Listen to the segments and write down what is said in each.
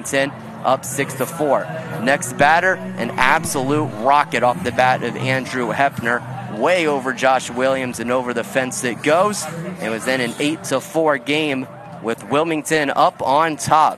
Wilmington up 6-4. Next batter, an absolute rocket off the bat of Andrew Hepner, way over Josh Williams and over the fence it goes. It was then an 8-4 game with Wilmington up on top.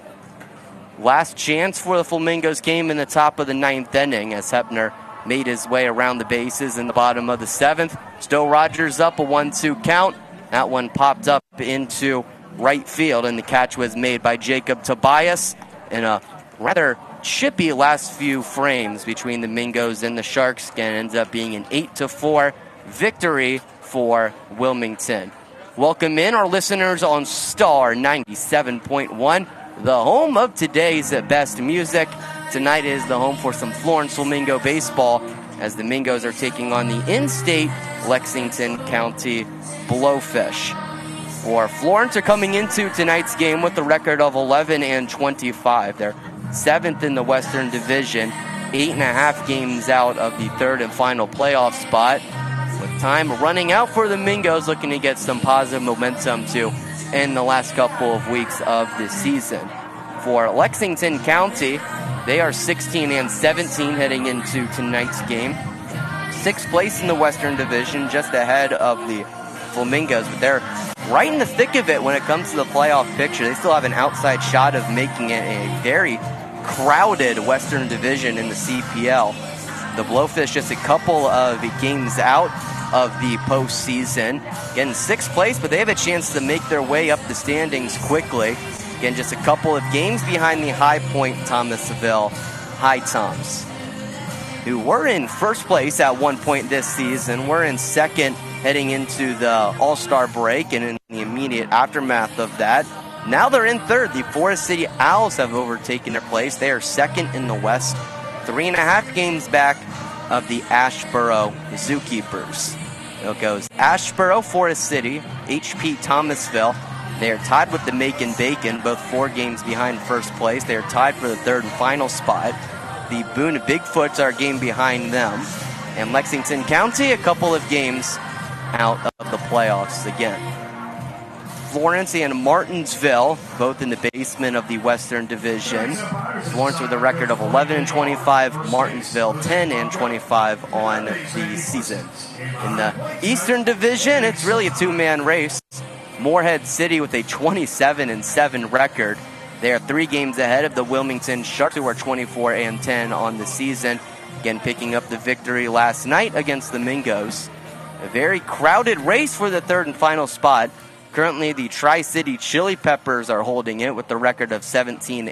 Last chance for the Flamingos came in the top of the 9th inning as Hepner made his way around the bases in the bottom of the 7th. Stowe Rogers up a 1-2 count. That one popped up into right field, and the catch was made by Jacob Tobias in a rather chippy last few frames between the Mingos and the Sharks. Again, it ends up being an 8-4 victory for Wilmington. Welcome in our listeners on Star 97.1, the home of today's best music. Tonight is the home for some Florence Flamingo baseball as the Mingos are taking on the in-state Lexington County Blowfish. For Florence are coming into tonight's game with a record of 11-25. They're 7th in the Western Division, 8.5 games out of the 3rd and final playoff spot. With time running out for the Mingos, looking to get some positive momentum to end the last couple of weeks of this season. For Lexington County, they are 16-17 heading into tonight's game. 6th place in the Western Division, just ahead of the Flamingos, but they're right in the thick of it when it comes to the playoff picture. They still have an outside shot of making it a very crowded Western Division in the CPL. The Blowfish just a couple of games out of the postseason. Again, 6th place, but they have a chance to make their way up the standings quickly. Again, just a couple of games behind the High Point Thomasville High Toms, who were in first place at one point this season. We're in second heading into the All-Star break, and in the immediate aftermath of that, now they're in third. The Forest City Owls have overtaken their place. They are second in the West, 3.5 games back of the Ashboro Zookeepers. It goes Ashboro, Forest City, HP Thomasville. They are tied with the Macon Bacon, both 4 games behind first place. They are tied for the 3rd and final spot. The Boone Bigfoots are a game behind them. And Lexington County, a couple of games out of the playoffs again. Florence and Martinsville, both in the basement of the Western Division. Florence with a record of 11-25, Martinsville 10-25 on the season. In the Eastern Division, it's really a 2-man race. Morehead City with a 27-7 record. They are 3 games ahead of the Wilmington Sharks, who are 24-10 on the season. Again, picking up the victory last night against the Mingos. A very crowded race for the 3rd and final spot. Currently, the Tri-City Chili Peppers are holding it with a record of 17-16,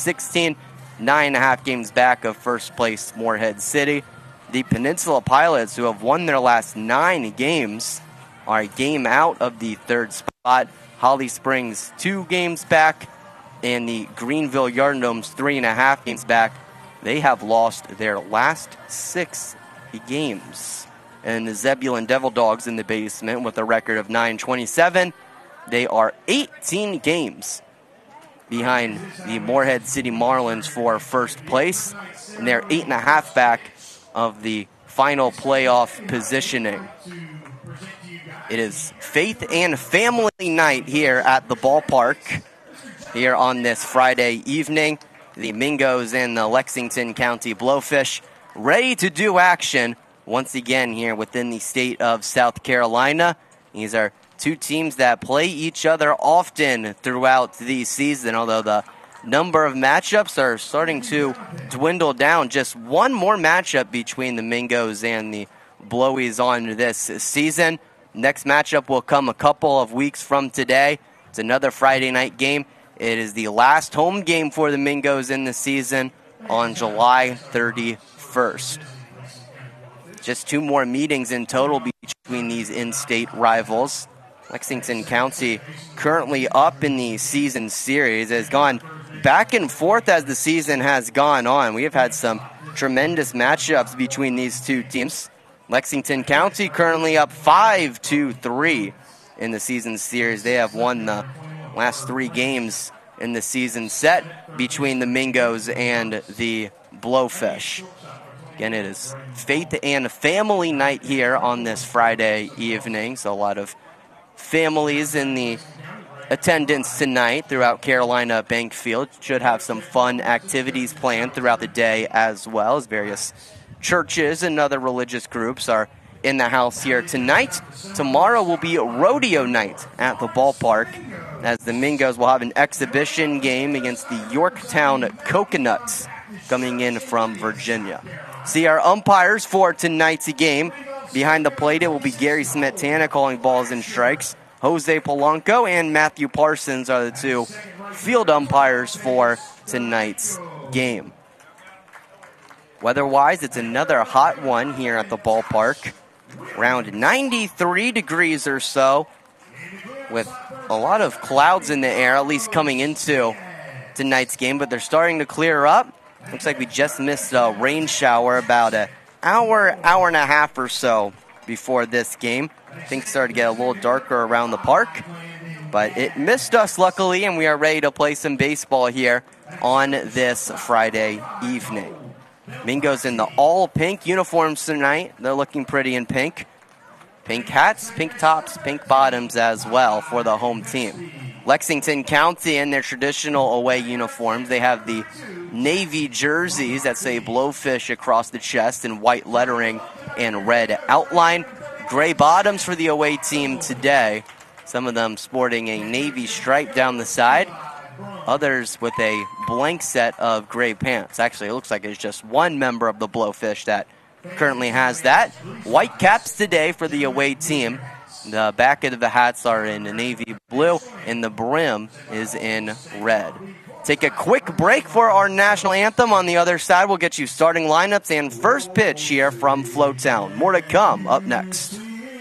9.5 games back of first place Morehead City. The Peninsula Pilots, who have won their last 9 games, are a game out of the 3rd spot. Holly Springs 2 games back, and the Greenville Yardomes 3.5 games back. They have lost their last 6 games. And the Zebulon Devil Dogs in the basement with a record of 9-27. They are 18 games behind the Morehead City Marlins for first place, and they're 8.5 back of the final playoff positioning. It is Faith and Family Night here at the ballpark here on this Friday evening. The Mingos and the Lexington County Blowfish ready to do action once again here within the state of South Carolina. These are 2 teams that play each other often throughout the season, although the number of matchups are starting to dwindle down. Just one more matchup between the Mingos and the Blowies on this season. Next matchup will come a couple of weeks from today. It's another Friday night game. It is the last home game for the Mingos in the season on July 31st. Just 2 more meetings in total between these in-state rivals. Lexington County, currently up in the season series, has gone back and forth as the season has gone on. We have had some tremendous matchups between these 2 teams. Lexington County currently up 5-3 in the season series. They have won the last 3 games in the season set between the Mingos and the Blowfish. Again, it is Faith and Family Night here on this Friday evening, so a lot of families in the attendance tonight throughout Carolina Bank Field. Should have some fun activities planned throughout the day as well, as various churches and other religious groups are in the house here tonight. Tomorrow will be rodeo night at the ballpark, as the Mingos will have an exhibition game against the Yorktown Coconuts coming in from Virginia. See our umpires for tonight's game. Behind the plate, it will be Gary Smetana calling balls and strikes. Jose Polanco and Matthew Parsons are the two field umpires for tonight's game. Weather-wise, it's another hot one here at the ballpark. Around 93 degrees or so, with a lot of clouds in the air, at least coming into tonight's game, but they're starting to clear up. Looks like we just missed a rain shower about an hour and a half or so before this game. Things started to get a little darker around the park, but it missed us luckily, and we are ready to play some baseball here on this Friday evening. Mingos in the all-pink uniforms tonight. They're looking pretty in pink. Pink hats, pink tops, pink bottoms as well for the home team. Lexington County in their traditional away uniforms. They have the navy jerseys that say Blowfish across the chest in white lettering and red outline. Gray bottoms for the away team today. Some of them sporting a navy stripe down the side. Others with a blank set of gray pants. Actually, it looks like it's just one member of the Blowfish that currently has that. White caps today for the away team. The back of the hats are in navy blue, and the brim is in red. Take a quick break for our national anthem. On the other side, we'll get you starting lineups and first pitch here from Flowtown. More to come up next.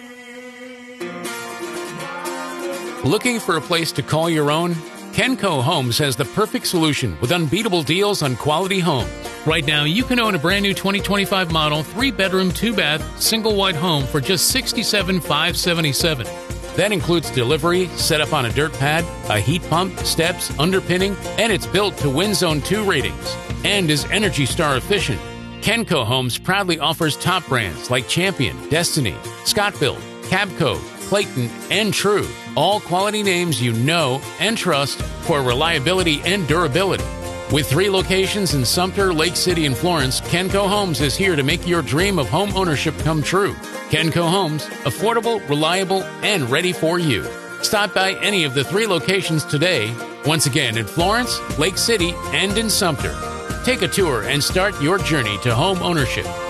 Looking for a place to call your own? Kenco Homes has the perfect solution with unbeatable deals on quality homes. Right now, you can own a brand new 2025 model 3-bedroom, 2-bath, single-wide home for just $67,577. That includes delivery, set up on a dirt pad, a heat pump, steps, underpinning, and it's built to Wind Zone 2 ratings and is Energy Star efficient. Kenco Homes proudly offers top brands like Champion, Destiny, Scott-Built, Cabco, Clayton, and True. All quality names you know and trust for reliability and durability. With 3 locations in Sumter, Lake City, and Florence, Kenco Homes is here to make your dream of home ownership come true. Kenco Homes, affordable, reliable, and ready for you. Stop by any of the 3 locations today. Once again, in Florence, Lake City, and in Sumter. Take a tour and start your journey to home ownership.